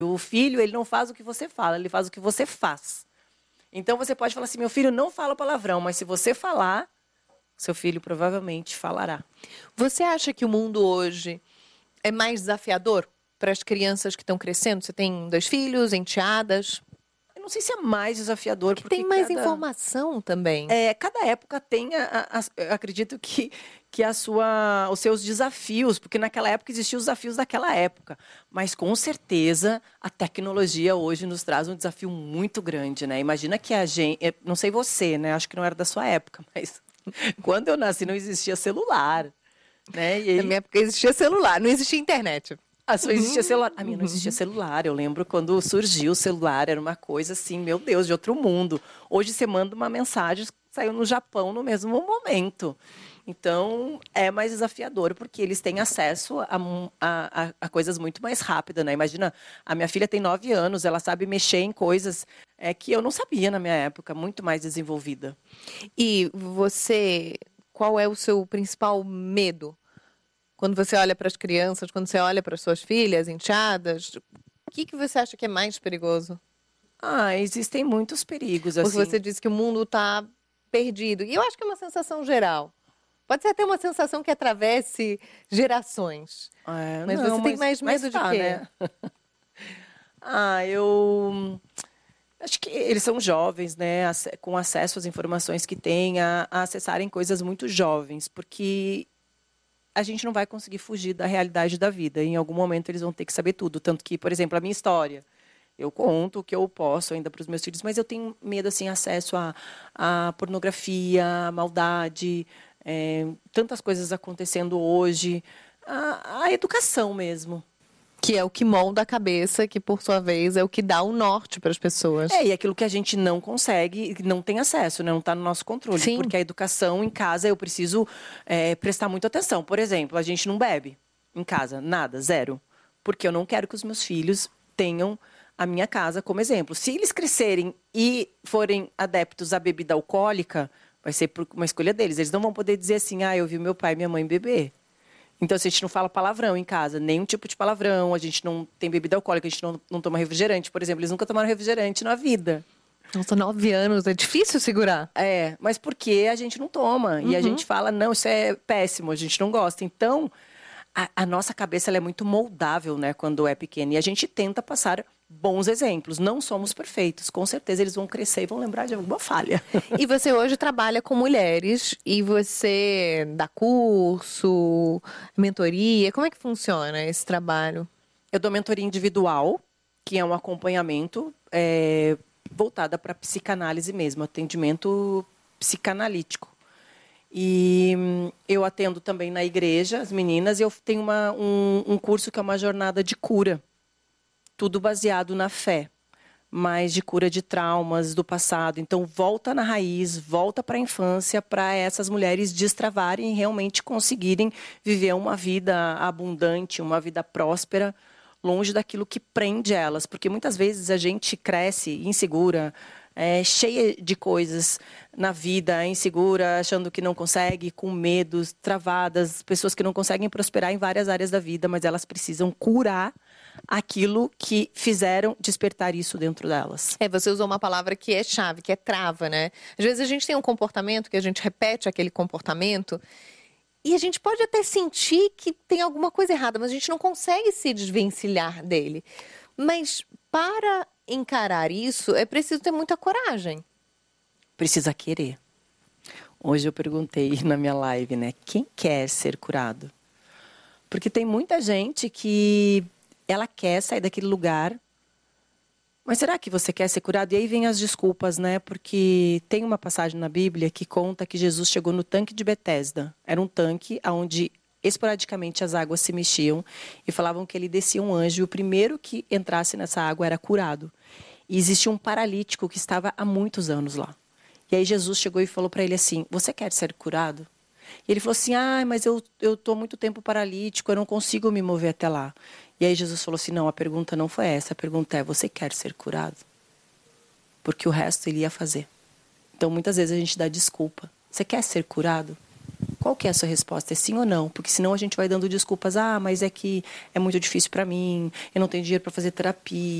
O filho, ele não faz o que você fala, ele faz o que você faz. Então você pode falar assim, meu filho não fala palavrão, mas se você falar, seu filho provavelmente falará. Você acha que o mundo hoje é mais desafiador para as crianças que estão crescendo? Você tem 2 filhos, enteadas? Eu não sei se é mais desafiador, porque tem mais informação também. Cada época tem, eu acredito que os seus desafios, porque naquela época existiam os desafios daquela época. Mas, com certeza, a tecnologia hoje nos traz um desafio muito grande, né? Imagina que a gente... Não sei você, né? Acho que não era da sua época, mas quando eu nasci não existia celular, né? E aí... Na minha época existia celular, não existia internet. Só existia celular. A minha não existia celular. Eu lembro quando surgiu o celular, era uma coisa assim, meu Deus, de outro mundo. Hoje você manda uma mensagem, saiu no Japão no mesmo momento. Então, é mais desafiador, porque eles têm acesso a coisas muito mais rápidas, né? Imagina, a minha filha tem 9 anos, ela sabe mexer em coisas que eu não sabia na minha época, muito mais desenvolvida. E você, qual é o seu principal medo? Quando você olha para as crianças, quando você olha para as suas filhas, enteadas, o que você acha que é mais perigoso? Existem muitos perigos, Porque assim. você disse que o mundo está perdido. E eu acho que é uma sensação geral. Pode ser até uma sensação que atravesse gerações. Mas não, você tem mais medo de quê? Né? Eu acho que eles são jovens, né? Com acesso às informações que têm, a acessarem coisas muito jovens, porque a gente não vai conseguir fugir da realidade da vida. Em algum momento eles vão ter que saber tudo. Tanto que, por exemplo, a minha história. Eu conto o que eu posso ainda para os meus filhos, mas eu tenho medo, assim, acesso à pornografia, à maldade, tantas coisas acontecendo hoje, a educação mesmo. Que é o que molda a cabeça, que por sua vez é o que dá o norte para as pessoas. E aquilo que a gente não consegue, não tem acesso, né? Não está no nosso controle. Sim. Porque a educação em casa eu preciso prestar muita atenção. Por exemplo, a gente não bebe em casa, nada, zero. Porque eu não quero que os meus filhos tenham a minha casa como exemplo. Se eles crescerem e forem adeptos à bebida alcoólica, vai ser por uma escolha deles. Eles não vão poder dizer assim, eu vi meu pai e minha mãe beber. Então, se a gente não fala palavrão em casa, nenhum tipo de palavrão, a gente não tem bebida alcoólica, a gente não toma refrigerante, por exemplo. Eles nunca tomaram refrigerante na vida. Nossa, 9 anos, é difícil segurar. Mas porque a gente não toma. E a gente fala, não, isso é péssimo, a gente não gosta. Então, a nossa cabeça ela é muito moldável, né, quando é pequena. E a gente tenta passar bons exemplos. Não somos perfeitos. Com certeza eles vão crescer e vão lembrar de alguma falha. E você hoje trabalha com mulheres e você dá curso, mentoria. Como é que funciona esse trabalho? Eu dou mentoria individual, que é um acompanhamento voltada para psicanálise mesmo, atendimento psicanalítico. E eu atendo também na igreja as meninas e eu tenho um curso que é uma jornada de cura. Tudo baseado na fé, mas de cura de traumas do passado. Então, volta na raiz, volta para a infância, para essas mulheres destravarem e realmente conseguirem viver uma vida abundante, uma vida próspera, longe daquilo que prende elas. Porque muitas vezes a gente cresce insegura, cheia de coisas na vida, insegura, achando que não consegue, com medos, travadas, pessoas que não conseguem prosperar em várias áreas da vida, mas elas precisam curar aquilo que fizeram despertar isso dentro delas. Você usou uma palavra que é chave, que é trava, né? Às vezes a gente tem um comportamento que a gente repete aquele comportamento e a gente pode até sentir que tem alguma coisa errada, mas a gente não consegue se desvencilhar dele. Mas para encarar isso, é preciso ter muita coragem. Precisa querer. Hoje eu perguntei na minha live, né? Quem quer ser curado? Porque tem muita gente que ela quer sair daquele lugar. Mas será que você quer ser curado? E aí vem as desculpas, né? Porque tem uma passagem na Bíblia que conta que Jesus chegou no tanque de Betesda. Era um tanque onde esporadicamente as águas se mexiam e falavam que ele descia um anjo e o primeiro que entrasse nessa água era curado. E existia um paralítico que estava há muitos anos lá. E aí Jesus chegou e falou para ele assim, você quer ser curado? E ele falou assim, mas eu estou muito tempo paralítico, eu não consigo me mover até lá. E aí Jesus falou assim, não, a pergunta não foi essa, a pergunta é, você quer ser curado? Porque o resto ele ia fazer. Então, muitas vezes a gente dá desculpa. Você quer ser curado? Qual que é a sua resposta? É sim ou não? Porque senão a gente vai dando desculpas. Ah, mas é que é muito difícil para mim, eu não tenho dinheiro para fazer terapia.